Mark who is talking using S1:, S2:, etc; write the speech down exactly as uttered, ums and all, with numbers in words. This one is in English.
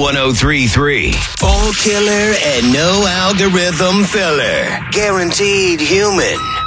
S1: one oh three point three.
S2: All killer and no algorithm filler. Guaranteed human.